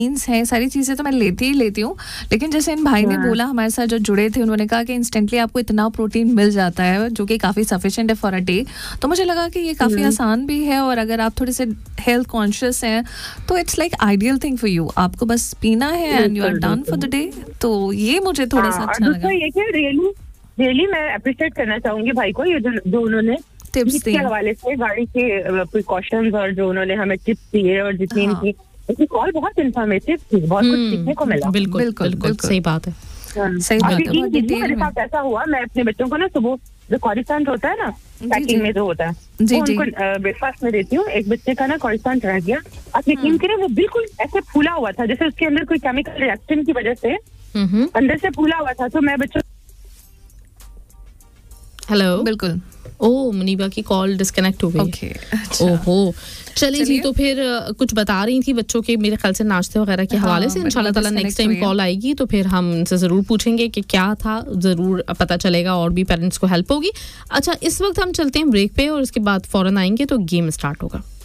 है, सारी चीज़ें तो मैं लेती ही लेती हूँ, लेकिन जैसे इन भाई ने बोला हमारे साथ जो जुड़े थे, उन्होंने कहा कि इंस्टेंटली आपको इतना प्रोटीन मिल जाता है जो कि काफ़ी सफिशिएंट है फॉर अ डे। तो मुझे लगा कि ये काफ़ी आसान भी है, और अगर आप थोड़े से हेल्थ कॉन्शियस हैं तो it's like ideal thing for you. आपको बस पीना है and you are done for the day. तो ये मुझे थोड़ा सा अच्छा लगा। ये कि रियली मैं अप्रिशिएट करना चाहूंगी भाई को, ये जो उन्होंने टिप्स के हवाले से गाड़ी के प्रिकॉशंस और जो उन्होंने हमें टिप्स दिए, और जितनी इनकी कॉल बहुत इन्फॉर्मेटिव थी, बहुत कुछ सीखने को मिला। बिल्कुल बिल्कुल बिल्कुल सही बात है, सही बात है। मेरे साथ ऐसा हुआ, मैं अपने बच्चों को ना सुबह जो कॉरिसेंट होता है ना पैकिंग में जो होता है, वो उनको ब्रेकफास्ट में देती हूँ। एक बच्चे का ना कॉरिसेंट रह गया, आप यकीन करें वो बिल्कुल ऐसे फूला हुआ था जैसे उसके अंदर कोई केमिकल रिएक्शन की वजह से अंदर से फूला हुआ था। तो मैं बच्चों हेलो बिल्कुल ओह मुनीबा की कॉल डिस्कनेक्ट हो गई। अच्छा। ओहो चलिए जी, तो फिर कुछ बता रही थी बच्चों के मेरे ख्याल से नाश्ते वगैरह के हवाले से। इंशाल्लाह ताला नेक्स्ट टाइम कॉल आएगी तो फिर हम उनसे ज़रूर पूछेंगे कि क्या था, ज़रूर पता चलेगा और भी पेरेंट्स को हेल्प होगी। अच्छा, इस वक्त हम चलते हैं ब्रेक पे और उसके बाद फ़ौरन आएंगे तो गेम स्टार्ट होगा।